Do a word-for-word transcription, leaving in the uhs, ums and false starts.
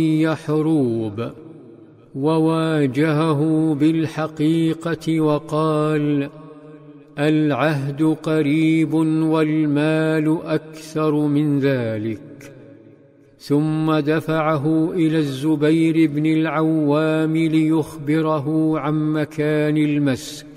يحروب، وواجهه بالحقيقة وقال: العهد قريب والمال أكثر من ذلك. ثم دفعه إلى الزبير بن العوام ليخبره عن مكان المسك،